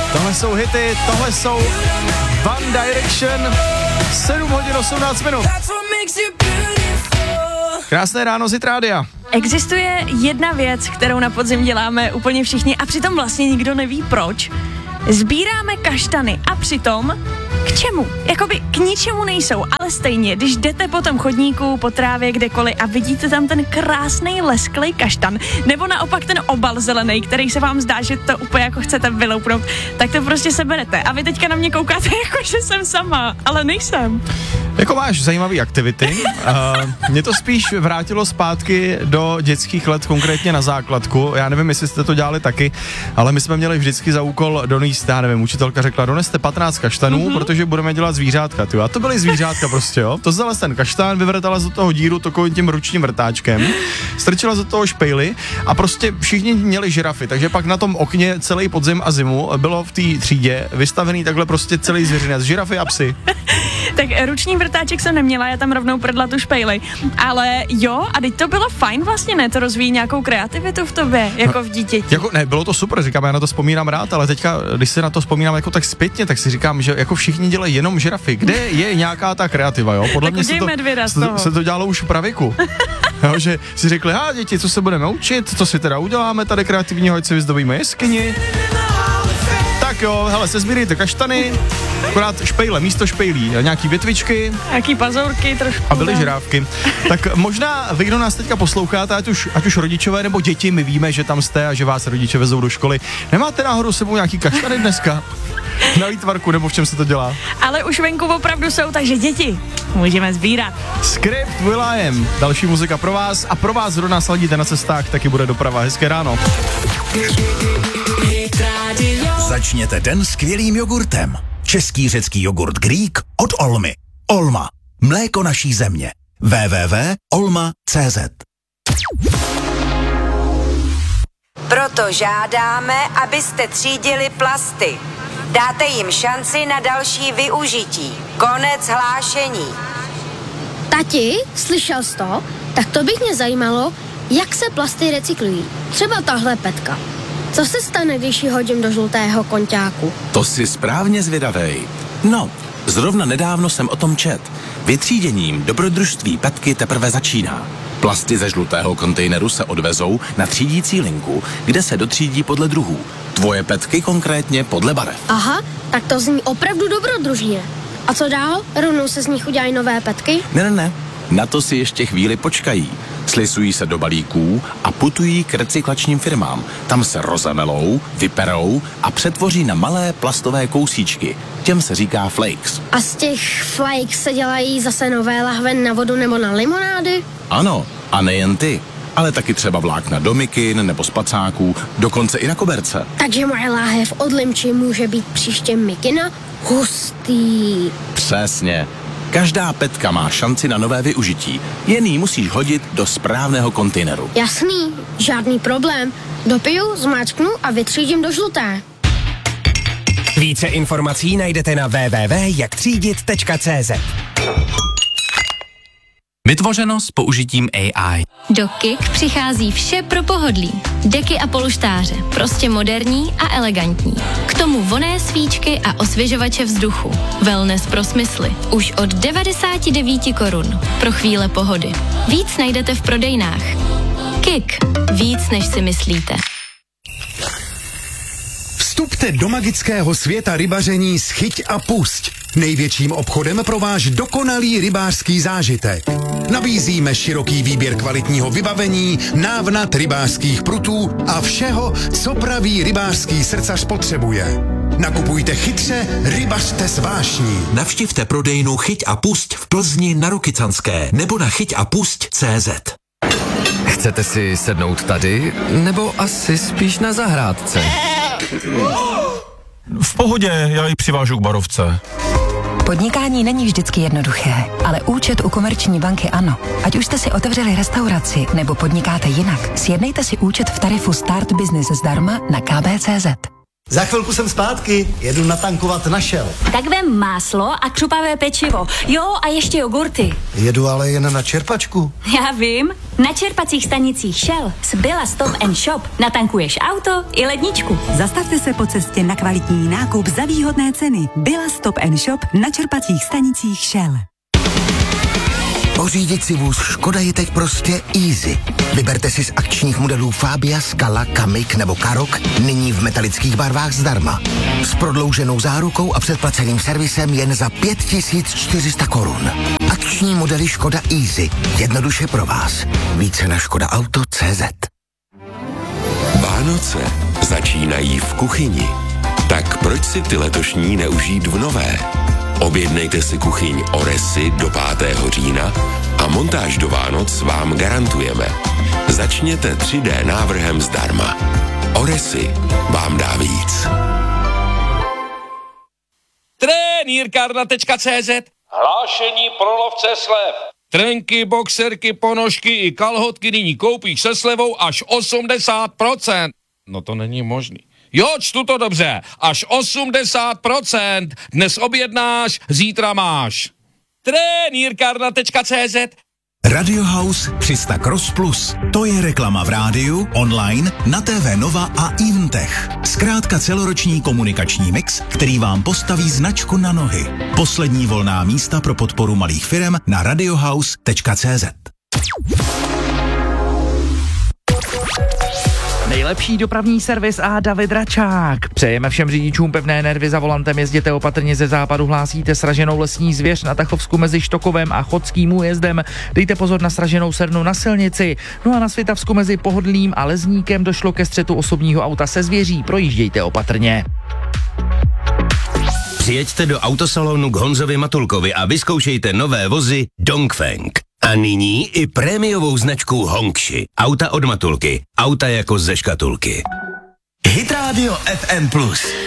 Tohle jsou hity, tohle jsou One Direction, 7 hodin 18 minut. Krásné ráno z Hit Rádia. Existuje jedna věc, kterou na podzim děláme úplně všichni a přitom vlastně nikdo neví proč. Sbíráme kaštany a přitom k čemu? Jakoby k ničemu nejsou, ale stejně, když jdete po tom chodníku, po trávě, kdekoliv a vidíte tam ten krásný lesklej kaštan, nebo naopak ten obal zelený, který se vám zdá, že to úplně jako chcete vyloupnout, tak to prostě seberete. A vy teďka na mě koukáte jako, že jsem sama, ale nejsem. Jako máš zajímavý aktivity. Mě to spíš vrátilo zpátky do dětských let, konkrétně na základku. Já nevím, jestli jste to dělali taky, ale my jsme měli vždycky za úkol donést, já nevím, učitelka řekla, doneste 15 kaštanů, protože budeme dělat zvířátka, tyjo. A to byly zvířátka prostě, jo. To vzala ten kaštán, vyvrtala z toho díru takovým tím ručním vrtáčkem, strčila z toho špejly a prostě všichni měli žirafy, takže pak na tom okně celý podzim a zimu bylo v té třídě vystavený takhle prostě celý zvěřinec, žirafy a psy. Tak ruční vrtáček jsem neměla, já tam rovnou prdla tu špejli. Ale jo, a teď to bylo fajn vlastně, ne? To rozvíjí nějakou kreativitu v tobě, jako v dítěti. Jako ne, bylo to super, říkám, já na to vzpomínám rád, ale teďka, když se na to vzpomínám jako tak zpětně, tak si říkám, že jako všichni dělají jenom žirafy. Kde je nějaká ta kreativa, jo? Podle mě se to dělalo už v pravěku. Jo, že si řekli, děti, co se budeme učit, co si teda uděláme tady kreativního, ať si vyzdobíme jeskyni. Tak jo, hele, sezbírejte kaštany, akorát špejle, místo špejlí, nějaký větvičky. Nějaký pazourky trošku. A byly žirávky. Tak možná vy, kdo nás teďka posloucháte, ať už rodičové nebo děti, my víme, že tam jste a že vás rodiče vezou do školy. Nemáte náhodou sebou nějaký kaštany dneska? Na výtvarku, nebo v čem se to dělá? Ale už venku opravdu jsou, takže děti, můžeme sbírat. Script Will I Am, další muzika pro vás a pro vás, kdo nás ladíte na cestách, taky bude doprava. Hezké ráno. Začněte den skvělým jogurtem. Český řecký jogurt Greek od Olmy. Olma. Mléko naší země. www.olma.cz. Proto žádáme, abyste třídili plasty. Dáte jim šanci na další využití. Konec hlášení. Tati, slyšel jsi to? Tak to by mě zajímalo, jak se plasty recyklují. Třeba tahle petka. Co se stane, když ji hodím do žlutého konťáku? To jsi správně zvědavej. No, zrovna nedávno jsem o tom čet. Vytříděním dobrodružství petky teprve začíná. Plasty ze žlutého kontejneru se odvezou na třídící linku, kde se dotřídí podle druhů. Tvoje petky konkrétně podle barev. Aha, tak to zní opravdu dobrodružně. A co dál? Rovnou se z nich udělají nové petky? Ne. Na to si ještě chvíli počkají. Slisují se do balíků a putují k recyklačním firmám. Tam se rozemelou, vyperou a přetvoří na malé plastové kousíčky. Těm se říká flakes. A z těch flakes se dělají zase nové lahve na vodu nebo na limonády? Ano, a nejen ty, ale taky třeba vlákna do mikin nebo spacáků, dokonce i na koberce. Takže moje láhev od limči může být příště mikina? Hustý. Přesně. Každá petka má šanci na nové využití. Jen ji musíš hodit do správného kontejneru. Jasný, žádný problém. Dopiju, zmáčknu a vytřídím do žluté. Více informací najdete na www.jaktřídit.cz. Vytvořeno s použitím AI. Do KIK přichází vše pro pohodlí. Deky a polštáře, prostě moderní a elegantní. K tomu vonné svíčky a osvěžovače vzduchu. Wellness pro smysly. Už od 99 korun. Pro chvíle pohody. Víc najdete v prodejnách. KIK. Víc, než si myslíte. Vstupte do magického světa rybaření s Chyť a Pusť. Největším obchodem pro váš dokonalý rybářský zážitek. Nabízíme široký výběr kvalitního vybavení, návnat rybářských prutů a všeho, co pravý rybářský srdcař potřebuje. Nakupujte chytře, rybařte s vášní. Navštivte prodejnu Chyť a Pusť v Plzni na Rokycanské nebo na chyťapusť.cz. Chcete si sednout tady, nebo asi spíš na zahrádce? V pohodě, já ji přivážu k barovce. Podnikání není vždycky jednoduché, ale účet u Komerční banky ano. Ať už jste si otevřeli restauraci nebo podnikáte jinak, sjednejte si účet v tarifu Start Business zdarma na kb.cz. Za chvilku jsem zpátky, jedu natankovat na Shell. Tak vem máslo a křupavé pečivo. Jo, a ještě jogurty. Jedu ale jen na čerpačku. Já vím. Na čerpacích stanicích Shell z Billa Stop & Shop natankuješ auto i ledničku. Zastavte se po cestě na kvalitní nákup za výhodné ceny. Billa Stop & Shop na čerpacích stanicích Shell. Pořídit si vůz Škoda je teď prostě easy. Vyberte si z akčních modelů Fabia, Scala, Kamiq nebo Karoq nyní v metalických barvách zdarma. S prodlouženou zárukou a předplaceným servisem jen za 5400 korun. Akční modely Škoda Easy. Jednoduše pro vás. Více na škodaauto.cz. Vánoce začínají v kuchyni. Tak proč si ty letošní neužít v nové? Objednejte si kuchyň Oresy do 5. října a montáž do Vánoc vám garantujeme. Začněte 3D návrhem zdarma. Oresy vám dá víc. Trenýrkarna.cz. Hlášení pro lovce slev. Trenky, boxerky, ponožky i kalhotky nyní koupíš se slevou až 80%. No to není možný. Jo, čtu to dobře. Až 80%. Dnes objednáš, zítra máš. Trenýrkarna.cz. Radio House 300 Cross Plus. To je reklama v rádiu, online, na TV Nova a Eventech. Zkrátka celoroční komunikační mix, který vám postaví značku na nohy. Poslední volná místa pro podporu malých firem na radiohouse.cz. Nejlepší dopravní servis a David Račák. Přejeme všem řidičům pevné nervy za volantem, jezděte opatrně ze západu, hlásíte sraženou lesní zvěř na Tachovsku mezi Štokovem a Chodským újezdem. Dejte pozor na sraženou srnu na silnici. No a na Svitavsku mezi Pohodlím a Lezníkem došlo ke střetu osobního auta se zvěří, projíždějte opatrně. Přijeďte do autosalonu k Honzovi Matulkovi a vyzkoušejte nové vozy Dongfeng. A nyní i prémiovou značku Hongxi. Auta od Matulky. Auta jako ze škatulky. Hit Radio FM+.